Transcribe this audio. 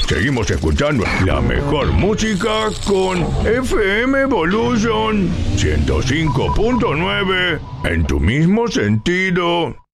Seguimos escuchando la mejor música con FM Evolution 105.9 en tu mismo sentido.